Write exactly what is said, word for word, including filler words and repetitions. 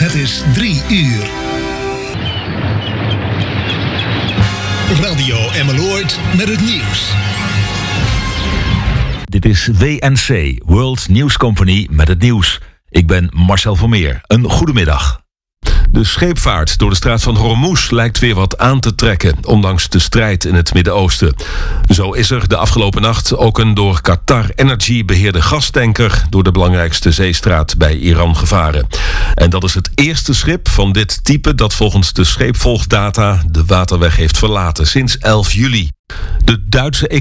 Het is drie uur. Radio Emmeloord met het nieuws. Dit is W N C, World News Company, met het nieuws. Ik ben Marcel Vermeer. Een goedemiddag. De scheepvaart door de straat van Hormuz lijkt weer wat aan te trekken, ondanks de strijd in het Midden-Oosten. Zo is er de afgelopen nacht ook een door Qatar Energy beheerde gastanker door de belangrijkste zeestraat bij Iran gevaren. En dat is het eerste schip van dit type dat volgens de scheepvolgdata de waterweg heeft verlaten sinds elf juli. De Duitse